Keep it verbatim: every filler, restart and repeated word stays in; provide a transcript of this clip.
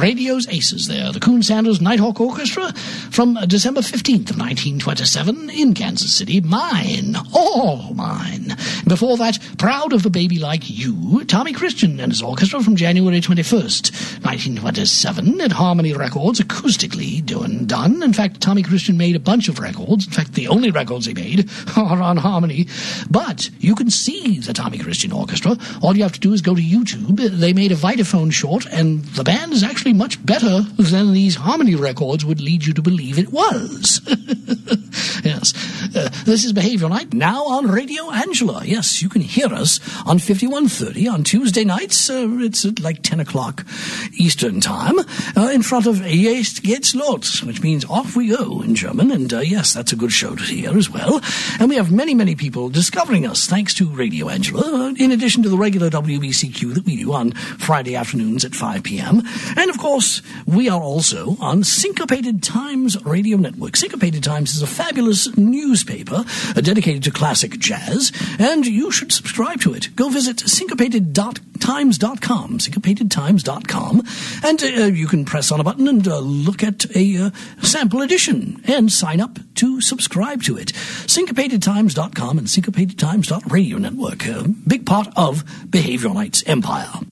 radio's aces there. The Coon Sanders Nighthawk Orchestra from December fifteenth of nineteen twenty-seven in Kansas City. Mine, all mine. Before that, Proud of a Baby Like You, Tommy Christian and his orchestra from January twenty-first, nineteen twenty-seven at Harmony Records, acoustically doing done. In fact, Tommy Christian made a bunch of records. In fact, the only records he made are on Harmony. But you can see the Tommy Christian Orchestra. All you have to do is go to YouTube. They made a Vitaphone short, and the band is actually much better than these Harmony records would lead you to believe it was. Yes. Uh, this is Behavior Night, now on Radio Angela. Yes, you can hear us on fifty-one thirty on Tuesday nights. Uh, it's at like ten o'clock Eastern Time, uh, in front of Jetzt geht's los, which means off we go in German. And uh, yes, that's a good show to hear as well. And we have many, many people discovering us thanks to Radio Angela, uh, in addition to the regular W B C Q that we do on Friday afternoons at five p.m. And of course, we are also on Syncopated Times Radio Network. Syncopated Times is a fabulous newspaper uh, dedicated to classic jazz, and you should subscribe to it. Go visit syncopated times dot com, syncopated times dot com, and uh, you can press on a button and uh, look at a uh, sample edition and sign up to subscribe to it. syncopated times dot com and syncopated times dot radio network, a big part of Behavior Night's empire.